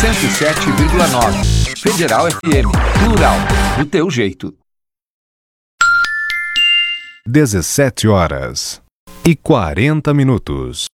107,9. Federal FM. Plural. Do teu jeito. 17h40.